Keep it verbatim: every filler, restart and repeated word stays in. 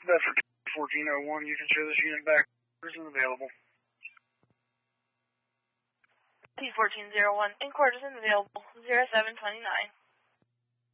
Bedford fourteen oh one, you can show this unit back. Isn't available. T fourteen oh one, in court isn't available. zero seven two nine.